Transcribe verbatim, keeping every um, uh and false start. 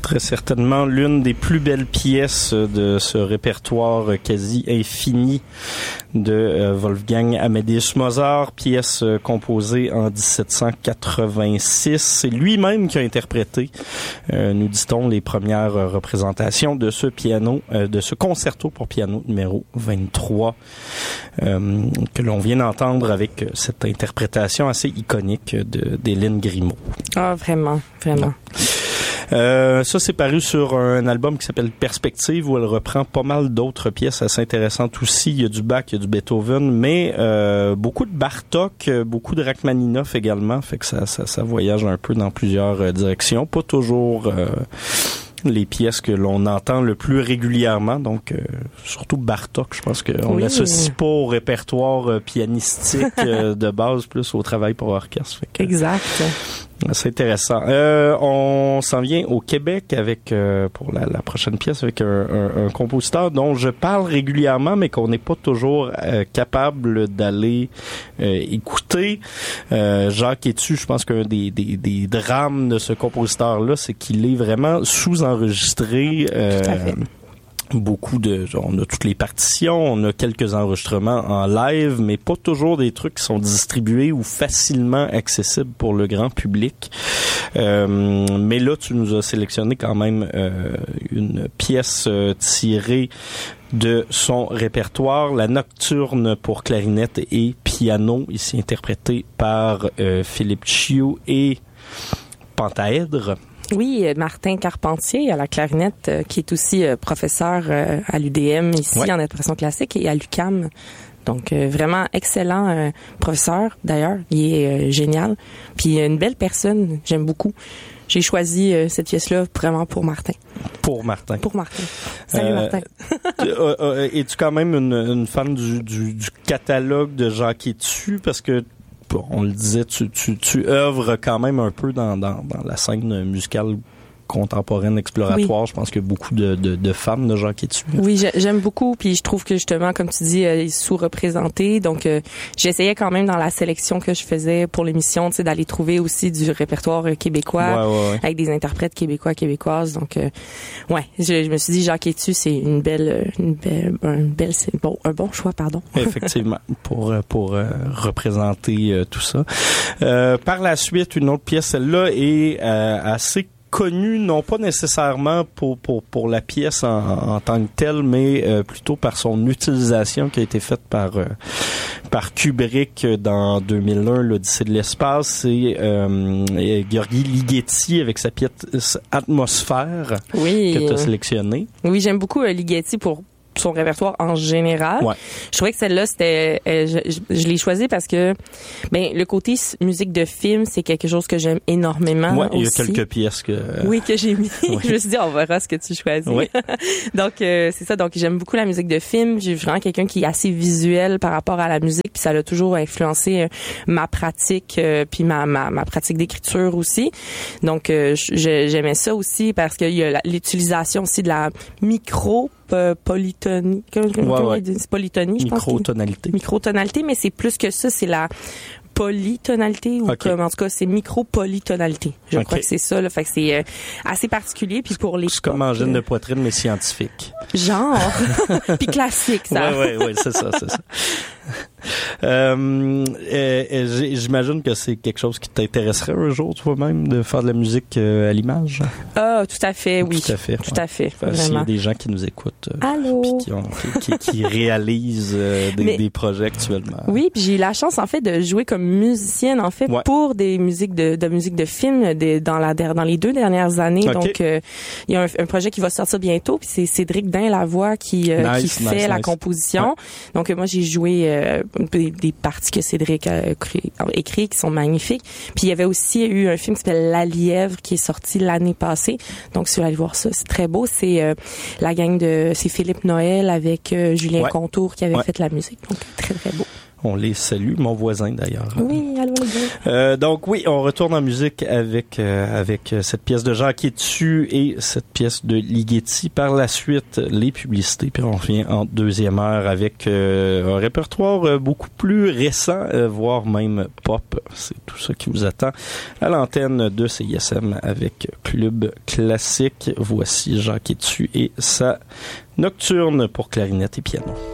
Très certainement l'une des plus belles pièces de ce répertoire quasi infini de euh, Wolfgang Amadeus Mozart, pièce euh, composée en dix-sept cent quatre-vingt-six. C'est lui-même qui a interprété, euh, nous dit-on, les premières euh, représentations de ce piano, euh, de ce concerto pour piano numéro vingt-trois, euh, que l'on vient d'entendre avec cette interprétation assez iconique de d'Hélène Grimaud. Ah, vraiment, vraiment. Ouais. Euh, ça, c'est paru sur un album qui s'appelle Perspective, où elle reprend pas mal d'autres pièces assez intéressantes aussi. Il y a du Bach, il y a du Beethoven, mais euh, beaucoup de Bartók, beaucoup de Rachmaninoff également, fait que ça, ça, ça voyage un peu dans plusieurs euh, directions. Pas toujours euh, les pièces que l'on entend le plus régulièrement, donc euh, surtout Bartók, je pense qu'on oui. l'associe pas au répertoire euh, pianistique euh, de base, plus au travail pour orchestre. Fait que, exact. C'est intéressant. Euh, on s'en vient au Québec avec euh, pour la, la prochaine pièce avec un, un, un compositeur dont je parle régulièrement, mais qu'on n'est pas toujours euh, capable d'aller euh, écouter. Euh, Jacques Hétu, je pense qu'un des, des, des drames de ce compositeur-là, c'est qu'il est vraiment sous-enregistré. Euh, Tout à fait. Beaucoup de, on a toutes les partitions, on a quelques enregistrements en live, mais pas toujours des trucs qui sont distribués ou facilement accessibles pour le grand public. Euh, mais là, tu nous as sélectionné quand même euh, une pièce euh, tirée de son répertoire, la Nocturne pour clarinette et piano, ici interprétée par euh, Philippe Chiu et Pentaèdre. Oui, Martin Carpentier à la clarinette, euh, qui est aussi euh, professeur euh, à l'U D M ici ouais. en interprétation classique et à l'U Q A M. Donc euh, vraiment excellent euh, professeur d'ailleurs, il est euh, génial. Puis une belle personne, j'aime beaucoup. J'ai choisi euh, cette pièce-là vraiment pour Martin. Pour Martin. Pour Martin. Salut euh, Martin. euh, euh, es-tu quand même une, une fan du, du, du catalogue de Jacques Hétu? Parce que on le disait, tu, tu, tu œuvres quand même un peu dans, dans, dans la scène musicale contemporaine exploratoire. Oui. Je pense qu'il y a beaucoup de, de, de fans de Jacques Hétu. Oui, j'aime beaucoup. Puis je trouve que justement, comme tu dis, euh, il est sous-représenté. Donc, euh, j'essayais quand même dans la sélection que je faisais pour l'émission, tu sais, d'aller trouver aussi du répertoire québécois, ouais, ouais, ouais. avec des interprètes québécois, québécoises. Donc, euh, ouais, je, je me suis dit, Jacques Hétu, c'est une belle, une belle, un belle, c'est bon, un bon choix, pardon. Effectivement, pour pour euh, représenter euh, tout ça. Euh, par la suite, une autre pièce, celle-là est euh, assez connu, non pas nécessairement pour pour pour la pièce en, en tant que telle, mais euh, plutôt par son utilisation qui a été faite par euh, par Kubrick dans deux mille un, l'Odyssée de l'espace. C'est euh, Gheorghi Ligeti avec sa pièce Atmosphère oui. que tu as sélectionnée. Oui, j'aime beaucoup euh, Ligeti pour son répertoire en général. Ouais. Je trouvais que celle-là, c'était, euh, je, je, je l'ai choisie parce que, ben, le côté musique de film, c'est quelque chose que j'aime énormément. Ouais, aussi. il y a quelques pièces que. Oui, que j'ai mis. Oui. Je me suis dit, on verra ce que tu choisis. Oui. Donc, euh, c'est ça. Donc, j'aime beaucoup la musique de film. J'ai vraiment quelqu'un qui est assez visuel par rapport à la musique, puis ça a toujours influencé euh, ma pratique, euh, puis ma, ma, ma pratique d'écriture aussi. Donc, euh, j'aimais ça aussi parce qu'il y a la, l'utilisation aussi de la micro Euh, polytonie, ouais, ouais. polytonie, je pense. Microtonalité. Microtonalité, mais c'est plus que ça, c'est la polytonalité ou okay. comme en tout cas c'est micro-polytonalité. Je okay. crois que c'est ça là, fait que c'est euh, assez particulier puis pour les c'est comme en gène de poitrine mais scientifique. Genre puis classique ça. Ouais ouais ouais, c'est ça, c'est ça. Euh, et, et j'imagine que c'est quelque chose qui t'intéresserait un jour toi-même de faire de la musique euh, à l'image. Ah, tout à fait, oui. Tout à fait. Tout ouais. à fait. Enfin, s'il y a des gens qui nous écoutent, euh, Allô? Puis qui, ont, qui, qui, qui réalisent euh, des, Mais, des projets actuellement. Oui, puis j'ai eu la chance en fait de jouer comme musicienne en fait ouais. pour des musiques de, de musique de film de, dans la dans les deux dernières années. Okay. Donc euh, il y a un, un projet qui va sortir bientôt, puis c'est Cédric Dain-Lavoie qui euh, nice, qui fait nice, la nice. composition. Ouais. Donc euh, moi j'ai joué euh, des, des parties que Cédric a écrites qui sont magnifiques. Puis il y avait aussi eu un film qui s'appelle La Lièvre qui est sorti l'année passée. Donc si vous allez voir ça, c'est très beau. C'est euh, la gang de c'est Philippe Noël avec euh, Julien ouais. Contour qui avait ouais. fait la musique. Donc très très beau. On les salue, mon voisin d'ailleurs. Oui, allô les Euh, donc oui, on retourne en musique avec euh, avec cette pièce de Jacques Dessus et cette pièce de Ligeti. Par la suite, les publicités, puis on revient en deuxième heure avec euh, un répertoire euh, beaucoup plus récent, euh, voire même pop. C'est tout ça qui vous attend à l'antenne de C I S M avec Club Classique. Voici Jacques Dessus et sa Nocturne pour clarinette et piano.